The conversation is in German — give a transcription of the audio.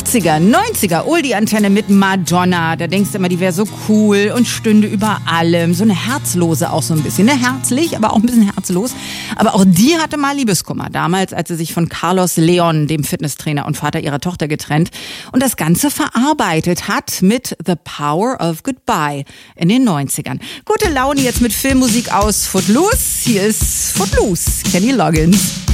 80er, 90er, Oldie-Antenne mit Madonna. Da denkst du immer, die wäre so cool und stünde über allem. So eine Herzlose auch so ein bisschen. Ne? Herzlich, aber auch ein bisschen herzlos. Aber auch die hatte mal Liebeskummer. Damals, als sie sich von Carlos Leon, dem Fitnesstrainer und Vater ihrer Tochter, getrennt und das Ganze verarbeitet hat mit The Power of Goodbye in den 90ern. Gute Laune jetzt mit Filmmusik aus Footloose. Hier ist Footloose, Kenny Loggins.